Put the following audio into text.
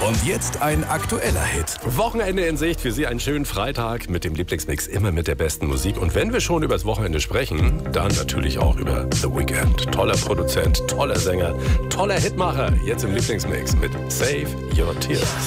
Und jetzt ein aktueller Hit. Wochenende in Sicht, für Sie einen schönen Freitag mit dem Lieblingsmix, immer mit der besten Musik. Und wenn wir schon über das Wochenende sprechen, dann natürlich auch über The Weeknd. Toller Produzent, toller Sänger, toller Hitmacher. Jetzt im Lieblingsmix mit Save Your Tears.